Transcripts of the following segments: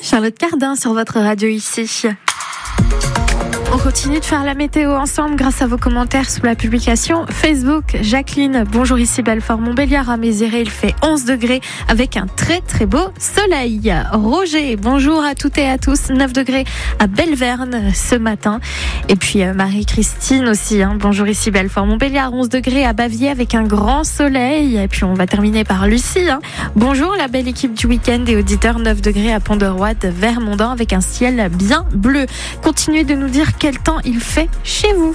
Charlotte Cardin sur votre radio ici. On continue de faire la météo ensemble grâce à vos commentaires sous la publication Facebook. Jacqueline, bonjour, ici Belfort-Montbéliard à Mézières, il fait 11 degrés avec un très très beau soleil. Roger, bonjour à toutes et à tous, 9 degrés à Belverne ce matin. Et puis Marie-Christine aussi, bonjour, ici Belfort-Montbéliard, 11 degrés à Baviers avec un grand soleil. Et puis on va terminer par Lucie. Bonjour la belle équipe du week-end et auditeurs, 9 degrés à Pont-de-Roide, Vermondans avec un ciel bien bleu. Continuez de nous dire quel temps il fait chez vous.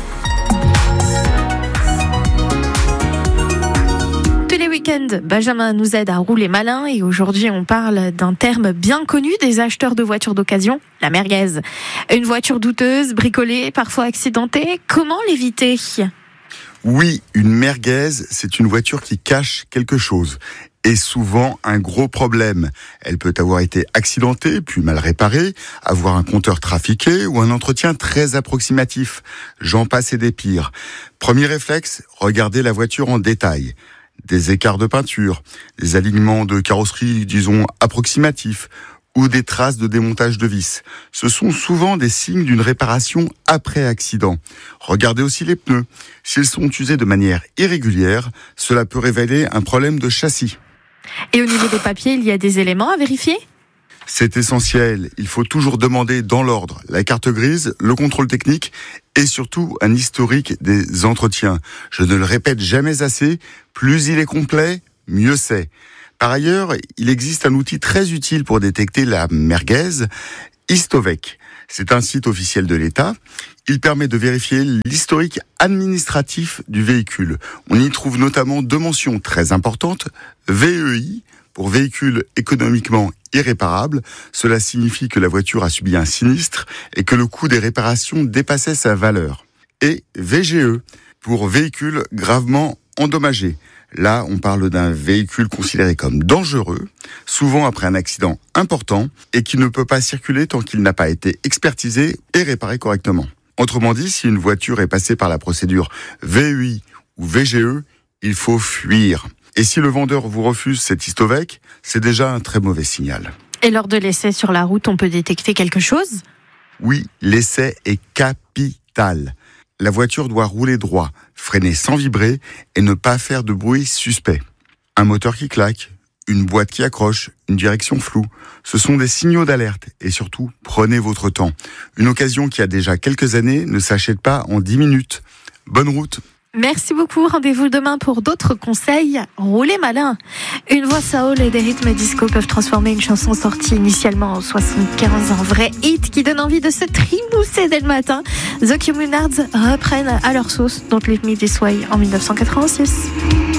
Tous les week-ends, Benjamin nous aide à rouler malin et aujourd'hui on parle d'un terme bien connu des acheteurs de voitures d'occasion, la merguez. Une voiture douteuse, bricolée, parfois accidentée, comment l'éviter ? Oui, une merguez, c'est une voiture qui cache quelque chose. Et souvent un gros problème. Elle peut avoir été accidentée, puis mal réparée, avoir un compteur trafiqué ou un entretien très approximatif. J'en passe et des pires. Premier réflexe, regardez la voiture en détail. Des écarts de peinture, des alignements de carrosserie, disons, approximatifs, ou des traces de démontage de vis. Ce sont souvent des signes d'une réparation après accident. Regardez aussi les pneus. S'ils sont usés de manière irrégulière, cela peut révéler un problème de châssis. Et au niveau des papiers, il y a des éléments à vérifier ? C'est essentiel. Il faut toujours demander dans l'ordre la carte grise, le contrôle technique et surtout un historique des entretiens. Je ne le répète jamais assez, plus il est complet, mieux c'est. Par ailleurs, il existe un outil très utile pour détecter la merguez, Histovec. C'est un site officiel de l'État. Il permet de vérifier l'historique administratif du véhicule. On y trouve notamment deux mentions très importantes. VEI, pour véhicule économiquement irréparable. Cela signifie que la voiture a subi un sinistre et que le coût des réparations dépassait sa valeur. Et VGE, pour véhicule gravement endommagé. Là, on parle d'un véhicule considéré comme dangereux, souvent après un accident important, et qui ne peut pas circuler tant qu'il n'a pas été expertisé et réparé correctement. Autrement dit, si une voiture est passée par la procédure VEI ou VGE, il faut fuir. Et si le vendeur vous refuse cet Histovec, c'est déjà un très mauvais signal. Et lors de l'essai sur la route, on peut détecter quelque chose ? Oui, l'essai est capital. La voiture doit rouler droit, freiner sans vibrer et ne pas faire de bruit suspect. Un moteur qui claque, une boîte qui accroche, une direction floue, ce sont des signaux d'alerte et surtout, prenez votre temps. Une occasion qui a déjà quelques années ne s'achète pas en 10 minutes. Bonne route. Merci beaucoup, rendez-vous demain pour d'autres conseils. Roulez malin. Une voix soul et des rythmes disco peuvent transformer une chanson sortie initialement en 75 en vrai hit qui donne envie de se trimousser dès le matin. The Communards reprennent à leur sauce Don't Leave Me This Way en 1986.